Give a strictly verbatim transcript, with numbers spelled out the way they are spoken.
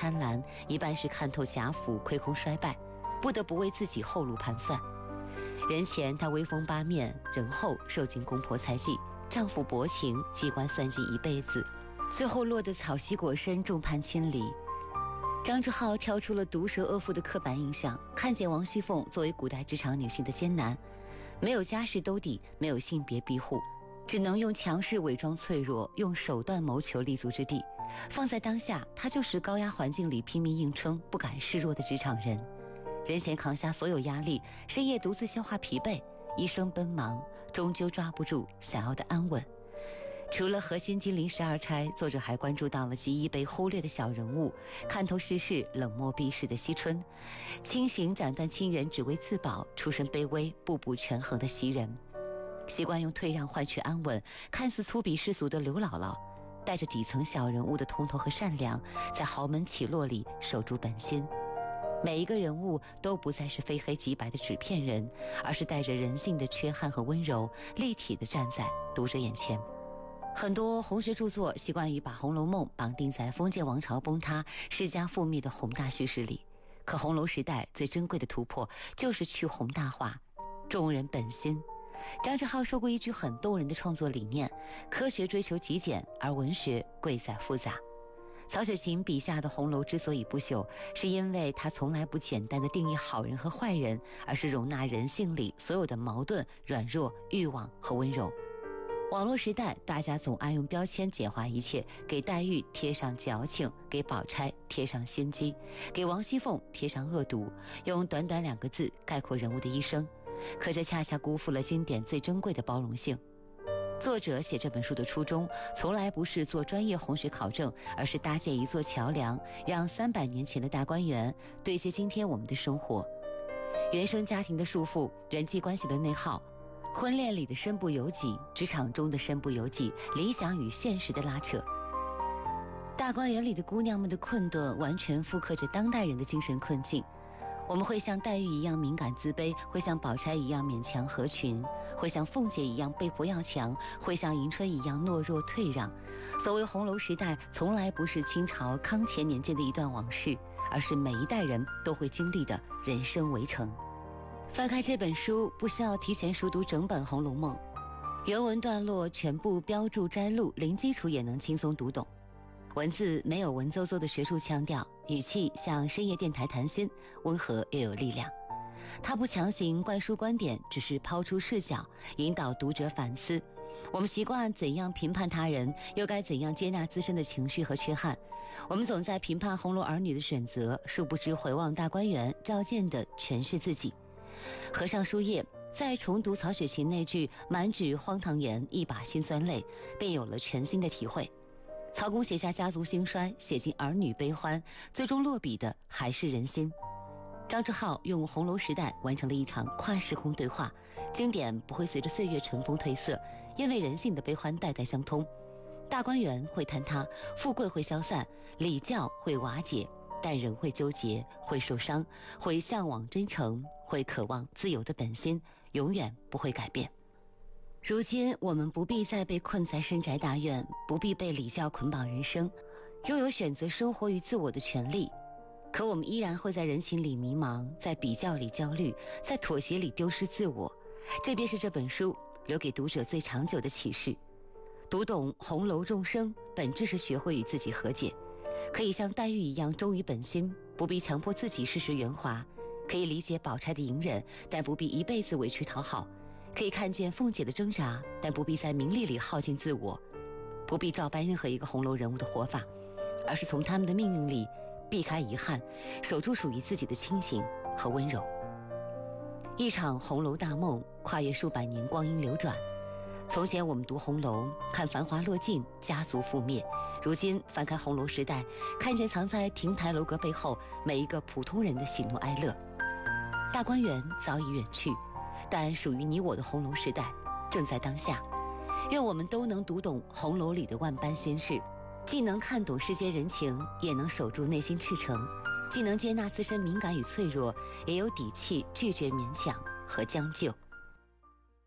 贪婪，一半是看透贾府亏空衰败，不得不为自己后路盘算。人前她威风八面，人后受尽公婆猜忌，丈夫薄情，机关算计一辈子，最后落得草席裹身，众叛亲离。张志浩跳出了毒舌恶妇的刻板印象，看见王熙凤作为古代职场女性的艰难，没有家世兜底，没有性别庇护，只能用强势伪装脆弱，用手段谋求立足之地。放在当下，她就是高压环境里拼命硬撑，不敢示弱的职场人。人前扛下所有压力，深夜独自消化疲惫，一生奔忙，终究抓不住想要的安稳。除了核心金陵十二钗，作者还关注到了极易被忽略的小人物，看透世事，冷漠避世的惜春，轻行斩断亲缘只为自保，出身卑微，步步权衡的袭人，习惯用退让换取安稳，看似粗鄙世俗的刘姥姥，带着底层小人物的通透和善良，在豪门起落里守住本心。每一个人物都不再是非黑即白的纸片人，而是带着人性的缺憾和温柔，立体地站在读者眼前。很多红学著作习惯于把《红楼梦》绑定在封建王朝崩塌、世家覆灭的宏大叙事里，可红楼时代最珍贵的突破就是去宏大化众人本心。张志浩说过一句很动人的创作理念：科学追求极简，而文学贵在复杂。曹雪芹笔下的红楼之所以不朽，是因为他从来不简单地定义好人和坏人，而是容纳人性里所有的矛盾、软弱、欲望和温柔。网络时代，大家总爱用标签简化一切，给黛玉贴上矫情，给宝钗贴上心机，给王熙凤贴上恶毒，用短短两个字概括人物的一生。可这恰恰辜负了经典最珍贵的包容性。作者写这本书的初衷，从来不是做专业红学考证，而是搭建一座桥梁，让三百年前的大观园对接今天我们的生活。原生家庭的束缚，人际关系的内耗，婚恋里的身不由己，职场中的身不由己，理想与现实的拉扯。大观园里的姑娘们的困顿，完全复刻着当代人的精神困境。我们会像黛玉一样敏感自卑，会像宝钗一样勉强合群，会像凤姐一样被迫要强，会像迎春一样懦弱退让。所谓红楼时代，从来不是清朝康乾年间的一段往事，而是每一代人都会经历的人生围城。翻开这本书，不需要提前熟读整本《红楼梦》，原文段落全部标注摘录，零基础也能轻松读懂。文字没有文绉绉的学术腔调，语气像深夜电台谈心，温和又有力量。它不强行灌输观点，只是抛出视角，引导读者反思。我们习惯怎样评判他人，又该怎样接纳自身的情绪和缺憾？我们总在评判红楼儿女的选择，殊不知回望大观园，照见的全是自己。合上书页，再重读曹雪芹那句满纸荒唐言，一把辛酸泪，便有了全新的体会。曹公写下家族兴衰，写进儿女悲欢，最终落笔的还是人心。张志浩用红楼时代完成了一场跨时空对话，经典不会随着岁月尘封褪色，因为人性的悲欢代代相通。大观园会坍塌，富贵会消散，礼教会瓦解，但人会纠结，会受伤，会向往真诚，会渴望自由的本心，永远不会改变。如今我们不必再被困在深宅大院，不必被礼教捆绑人生，拥有选择生活与自我的权利。可我们依然会在人情里迷茫，在比较里焦虑，在妥协里丢失自我。这便是这本书留给读者最长久的启示。读懂红楼众生，本质是学会与自己和解，可以像黛玉一样忠于本心，不必强迫自己事事圆滑，可以理解宝钗的隐忍，但不必一辈子委屈讨好，可以看见凤姐的挣扎，但不必在名利里耗尽自我，不必照搬任何一个红楼人物的活法，而是从他们的命运里避开遗憾，守住属于自己的清醒和温柔。一场红楼大梦，跨越数百年光阴流转。从前我们读红楼，看繁华落尽，家族覆灭，如今翻开红楼时代，看见藏在亭台楼阁背后每一个普通人的喜怒哀乐。大观园早已远去，但属于你我的红楼时代正在当下。愿我们都能读懂红楼里的万般心事，既能看懂世间人情，也能守住内心赤诚，既能接纳自身敏感与脆弱，也有底气拒绝勉强和将就。